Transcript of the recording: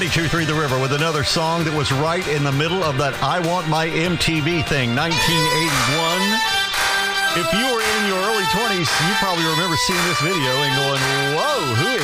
92.3 The River with another song that was right in the middle of that I Want My MTV thing, 1981. If you were in your early 20s, you probably remember seeing this video and going, whoa, who